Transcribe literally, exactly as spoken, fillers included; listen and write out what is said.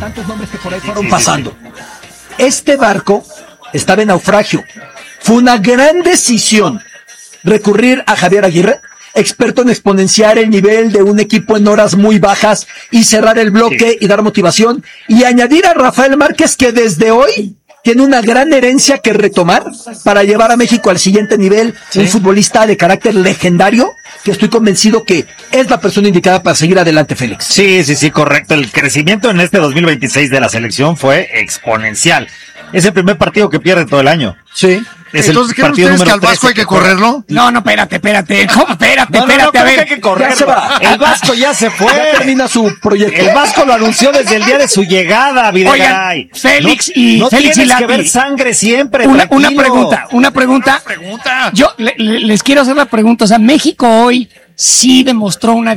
tantos nombres que por ahí fueron pasando. Este barco estaba en naufragio. Fue una gran decisión recurrir a Javier Aguirre, experto en exponenciar el nivel de un equipo en horas muy bajas y cerrar el bloque sí. y dar motivación, y añadir a Rafael Márquez, que desde hoy tiene una gran herencia que retomar para llevar a México al siguiente nivel, sí. un futbolista de carácter legendario, que estoy convencido que es la persona indicada para seguir adelante, Félix. Sí, sí, sí, correcto. El crecimiento en este dos mil veintiséis de la selección fue exponencial. Es el primer partido que pierde todo el año. Sí. Es Entonces, ¿creen ustedes que al Vasco hay que correrlo? No, no, espérate, espérate. ¿Cómo? Espérate, no, no, espérate, no, a ver. Que hay que correrlo. Ya se va. El Vasco ya se fue. Ya termina su proyecto. El Vasco lo anunció desde el día de su llegada, Videgaray. Oigan, Félix no, y no Félix tienes y Lati. que ver sangre siempre, una, tranquilo. una pregunta, una pregunta. Una pregunta. Yo le, le, les quiero hacer la pregunta. O sea, México hoy sí demostró una